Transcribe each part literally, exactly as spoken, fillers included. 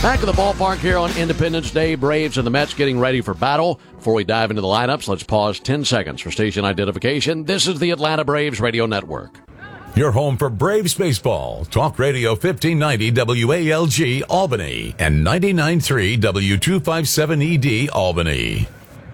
Back at the ballpark here on Independence Day, Braves and the Mets getting ready for battle. Before we dive into the lineups, let's pause ten seconds for station identification. This is the Atlanta Braves Radio Network. Your home for Braves baseball. Talk Radio fifteen ninety W A L G Albany and ninety-nine point three W two fifty-seven E D Albany.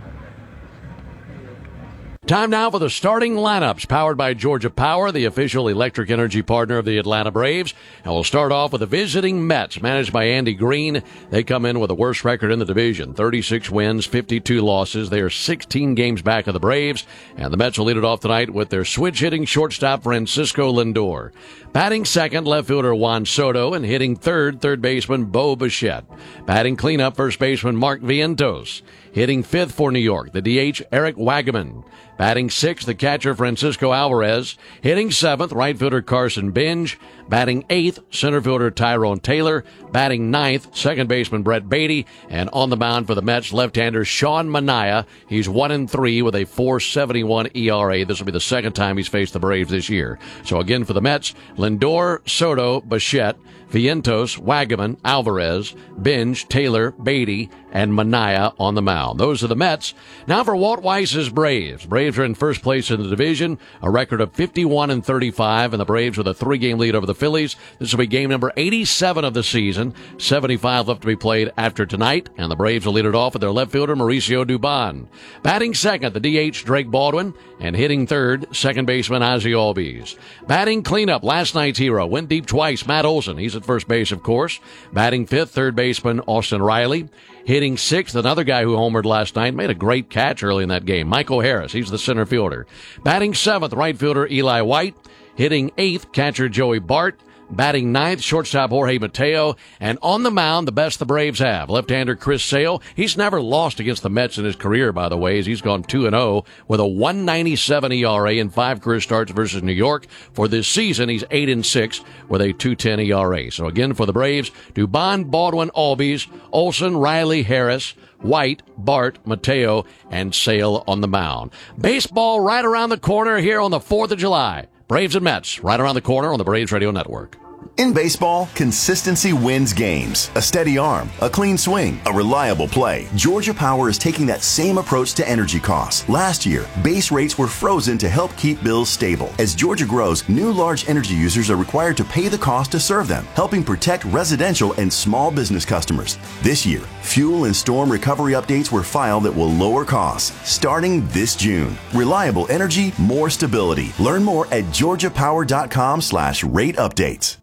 Time now for the starting lineups, powered by Georgia Power, the official electric energy partner of the Atlanta Braves. And we'll start off with the visiting Mets, managed by Andy Green. They come in with the worst record in the division, thirty-six wins, fifty-two losses. They are sixteen games back of the Braves, and the Mets will lead it off tonight with their switch-hitting shortstop Francisco Lindor. Batting second, left fielder Juan Soto, and hitting third, third baseman Bo Bichette. Batting cleanup, first baseman Mark Vientos. Hitting fifth for New York, the D H Eric Wagaman. Batting sixth, the catcher Francisco Alvarez. Hitting seventh, right fielder Carson Binge. Batting eighth, center fielder Tyrone Taylor. Batting ninth, second baseman Brett Beatty. And on the mound for the Mets, left-hander Sean Manaea. He's one and three with a four seventy-one E R A. This will be the second time he's faced the Braves this year. So again for the Mets, Lindor, Soto, Bichette, Vientos, Wagaman, Alvarez, Binge, Taylor, Beatty, and Manaea on the mound. Those are the Mets. Now for Walt Weiss's Braves. Braves are in first place in the division, a record of fifty-one and thirty-five, and the Braves with a three-game lead over the Phillies. This will be game number eighty-seven of the season. seventy-five left to be played after tonight, and the Braves will lead it off with their left fielder Mauricio Dubon. Batting second, the D H Drake Baldwin, and hitting third, second baseman Ozzie Albies. Batting cleanup, last night's hero, went deep twice, Matt Olson. He's at first base, of course. Batting fifth, third baseman Austin Riley. Hitting sixth, another guy who homered last night, made a great catch early in that game, Michael Harris. He's the center fielder. Batting seventh, right fielder Eli White. Hitting eighth, catcher Joey Bart. Batting ninth, shortstop Jorge Mateo. And on the mound, the best the Braves have, left-hander Chris Sale. He's never lost against the Mets in his career, by the way, as he's gone two and oh with a one ninety-seven E R A in five career starts versus New York. For this season, he's eight and six with a two ten E R A. So again, for the Braves, Dubon, Baldwin, Albies, Olson, Riley, Harris, White, Bart, Mateo, and Sale on the mound. Baseball right around the corner here on the fourth of July. Braves and Mets right around the corner on the Braves Radio Network. In baseball, consistency wins games. A steady arm, a clean swing, a reliable play. Georgia Power is taking that same approach to energy costs. Last year, base rates were frozen to help keep bills stable. As Georgia grows, new large energy users are required to pay the cost to serve them, helping protect residential and small business customers. This year, fuel and storm recovery updates were filed that will lower costs starting this June. Reliable energy, more stability. Learn more at georgia power dot com slash rate updates.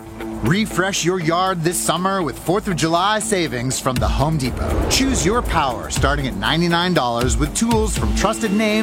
Refresh your yard this summer with fourth of July savings from the Home Depot. Choose your power starting at ninety-nine dollars with tools from trusted names